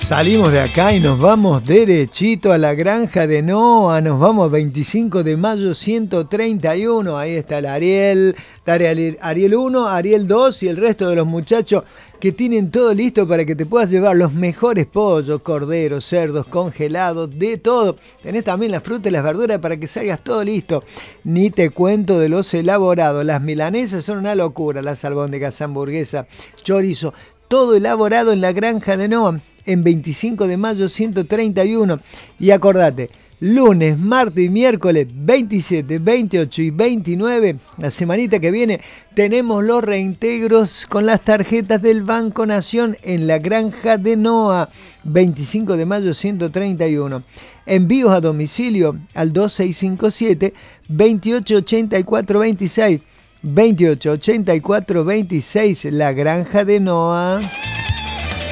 Salimos de acá y nos vamos derechito a la granja de Noa. Nos vamos 25 de mayo 131. Ahí está el Ariel. Ariel 1, Ariel 2 y el resto de los muchachos que tienen todo listo para que te puedas llevar los mejores pollos, corderos, cerdos, congelados, de todo. Tenés también las frutas y las verduras para que salgas todo listo. Ni te cuento de los elaborados. Las milanesas son una locura. Las albóndigas, hamburguesa, chorizo, todo elaborado en la granja de Noa. En 25 de mayo 131. Y acordate, lunes, martes y miércoles 27, 28 y 29, la semanita que viene, tenemos los reintegros con las tarjetas del Banco Nación en la granja de Noa. 25 de mayo 131. Envíos a domicilio al 2657 2884 26. 2884 26, la granja de Noa.